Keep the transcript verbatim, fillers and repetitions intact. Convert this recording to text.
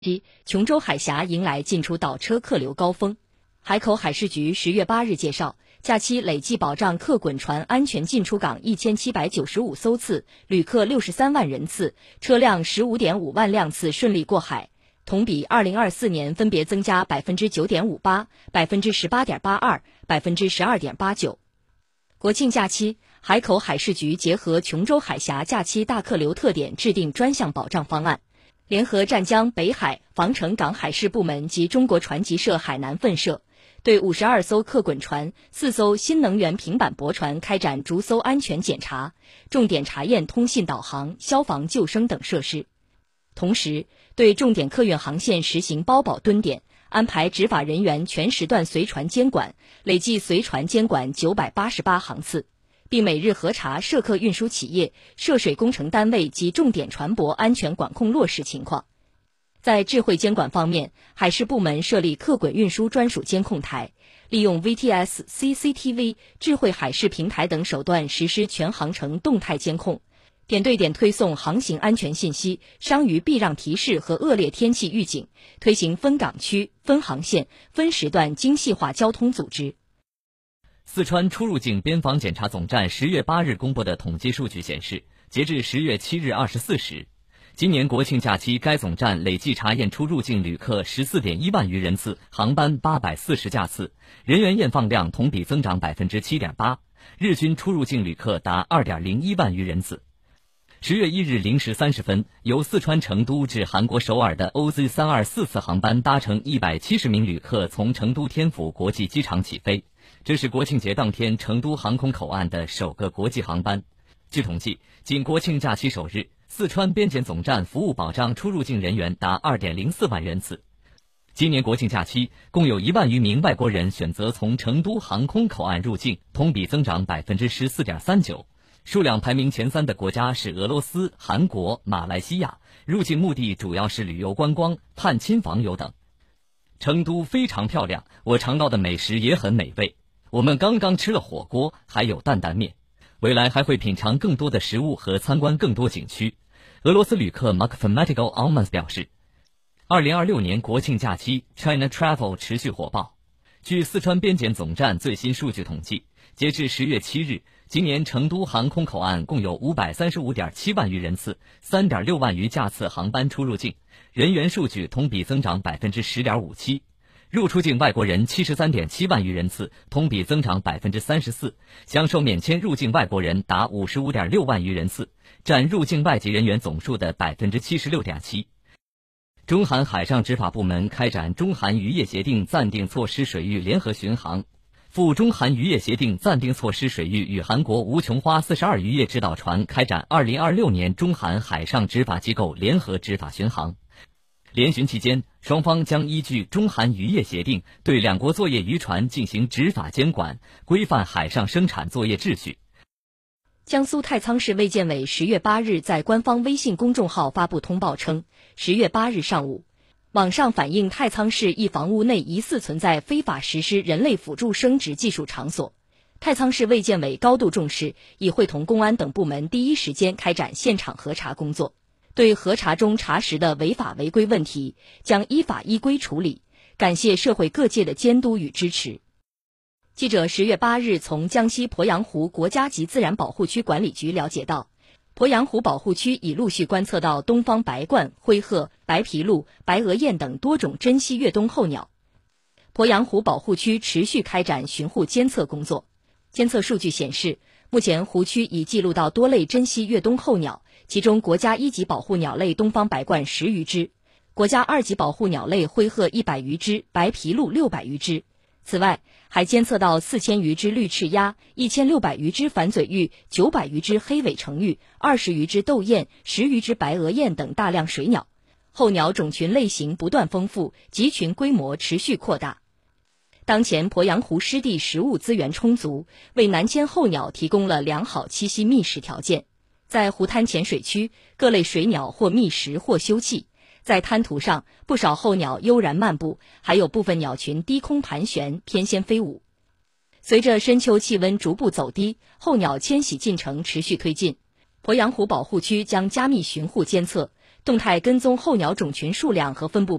一，琼州海峡迎来进出岛车客流高峰。海口海事局十月八日介绍，假期累计保障客滚船安全进出港一千七百九十五艘次，旅客六十三万人次，车辆十五点五万辆次顺利过海，同比二零二四年分别增加百分之九点五八、百分之十八点八二、百分之十二点八九。国庆假期，海口海事局结合琼州海峡假期大客流特点，制定专项保障方案。联合湛江、北海、防城港海事部门及中国船级社海南分社，对五十二艘客滚船、四艘新能源平板驳船开展逐艘安全检查，重点查验通信导航、消防救生等设施。同时，对重点客运航线实行包保蹲点，安排执法人员全时段随船监管，累计随船监管九百八十八航次。并每日核查涉客运输企业、涉水工程单位及重点船舶安全管控落实情况。在智慧监管方面，海事部门设立客滚运输专属监控台，利用 V T S、C C T V、智慧海事平台等手段实施全航程动态监控，点对点推送航行安全信息、伤渔避让提示和恶劣天气预警，推行分港区、分航线、分时段精细化交通组织。 四川出入境边防检查总站十月八日公布的统计数据显示，截至十月七日二十四时，今年国庆假期该总站累计查验出入境旅客十四点一万余人次，航班八百四十架次，人员验放量同比增长百分之七点八，日均出入境旅客达二点零一万余人次。十月一日零时三十分，由四川成都至韩国首尔的 O Z 三二四次航班搭乘一百七十名旅客从成都天府国际机场起飞。这是国庆节当天成都航空口岸的首个国际航班。据统计，仅国庆假期首日，四川边检总站服务保障出入境人员达 二点零四万人次。今年国庆假期，共有一万余名外国人选择从成都航空口岸入境，同比增长 百分之十四点三九。数量排名前三的国家是俄罗斯、韩国、马来西亚，入境目的主要是旅游观光、探亲访友等。成都非常漂亮，我尝到的美食也很美味。我们刚刚吃了火锅，还有担担面，未来还会品尝更多的食物和参观更多景区。俄罗斯旅客 Mathematical Almans 表示，二零二六年国庆假期 China Travel 持续火爆。据四川边检总站最新数据统计，截至十月七日，今年成都航空口岸共有五百三十五点七万余人次，三点六万余架次航班出入境，人员数据同比增长百分之十点五七。入出境外国人七十三点七万余人次，同比增长百分之三十四，享受免签入境外国人达五十五点六万余人次，占入境外籍人员总数的百分之七十六点七。中韩海上执法部门开展中韩渔业协定暂定措施水域联合巡航，赴中韩渔业协定暂定措施水域与韩国无穷花四十二渔业指导船开展二零二六年中韩海上执法机构联合执法巡航。联巡期间，双方将依据中韩渔业协定对两国作业渔船进行执法监管，规范海上生产作业秩序。 江苏太仓市卫健委十月八日在官方微信公众号发布通报称，十月八日上午，网上反映太仓市一房屋内疑似存在非法实施人类辅助生殖技术场所。太仓市卫健委高度重视，已会同公安等部门第一时间开展现场核查工作。对核查中查实的违法违规问题，将依法依规处理。感谢社会各界的监督与支持。记者十月八日从江西鄱阳湖国家级自然保护区管理局了解到，鄱阳湖保护区已陆续观测到东方白鹳、灰鹤、白皮鹭、白额雁等多种珍稀越冬候鸟。鄱阳湖保护区持续开展巡护监测工作。监测数据显示，目前湖区已记录到多类珍稀越冬候鸟，其中国家一级保护鸟类东方白鹳十余只，国家二级保护鸟类灰鹤一百余只，白皮鹭六百余只。此外，还监测到四千余只绿翅鸭、一千六百余只反嘴鹬、九百余只黑尾成鹬、二十余只斗雁、十余只白额雁等大量水鸟。候鸟种群类型不断丰富，集群规模持续扩大。当前鄱阳湖湿地食物资源充足，为南迁候鸟提供了良好栖息觅食条件。在湖滩浅水区，各类水鸟或觅食或休憩。在滩涂上，不少候鸟悠然漫步，还有部分鸟群低空盘旋，翩跹飞舞。随着深秋气温逐步走低，候鸟迁徙进程持续推进。鄱阳湖保护区将加密巡护监测， 动态跟踪候鸟种群数量和分布。